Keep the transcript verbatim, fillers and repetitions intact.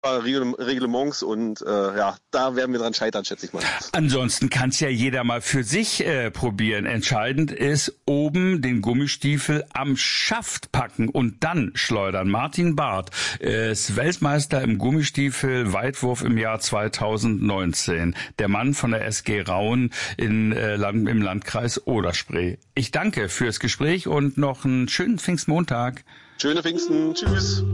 Reglements und äh, ja, da werden wir dran scheitern, schätze ich mal. Ansonsten kann es ja jeder mal für sich äh, probieren. Entscheidend ist, oben den Gummistiefel am Schaft packen und dann schleudern. Martin Barth ist Weltmeister im Gummistiefel-Weitwurf im Jahr zweitausendneunzehn. Der Mann von der S G Rauen in, äh, Land, im Landkreis Oder-Spree. Ich danke fürs Gespräch und noch einen schönen Pfingstmontag. Schöne Pfingsten. Tschüss.